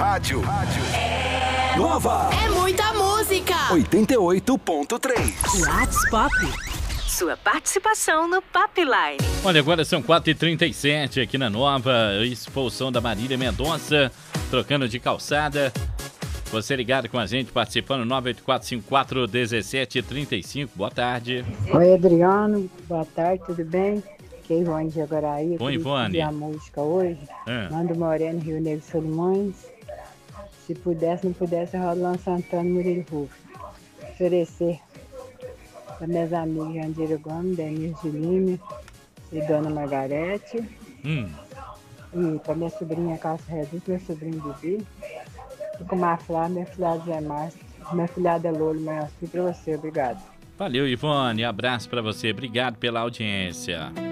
rádio. Nova. É muita música. 88.3. WhatsApp. Sua participação no Popline. Olha, agora são 4h37 aqui na Nova. Expulsão da Marília Mendonça, trocando de calçada. Você ligado com a gente, participando, 984541735. Boa tarde. Oi, Adriano. Boa tarde, tudo bem? Que é Ivone de Agoraí. Oi, Ivone. A música hoje. Mando Moreno, Rio Negro, Solimões. Se pudesse, não pudesse, Rolando Santana, Murilo Rufo. Oferecer para minhas amigas Jandira Gomes, Denise de Lima e Dona Margarete. E para minha sobrinha Calça Reduto, meu sobrinho Bibi. E com uma Flá, minha filhada Zé Márcio, minha filhada Lolo, mas para você, obrigado. Valeu, Ivone. Abraço para você. Obrigado pela audiência.